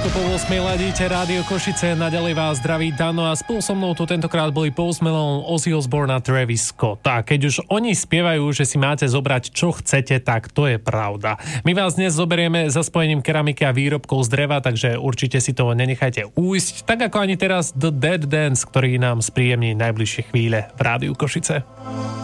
Krátko po 8 ladíte Rádio Košice, naďalej vás zdraví Dano a spolu so mnou tu tentokrát boli Post Malone, Ozzy Osbourne a Travis Scott. A keď už oni spievajú, že si máte zobrať čo chcete, tak to je pravda. My vás dnes zoberieme za spojením keramiky a výrobkov z dreva, takže určite si to nenechajte újsť, tak ako ani teraz The Dead Dance, ktorý nám spríjemní najbližšie chvíle v Rádiu Košice.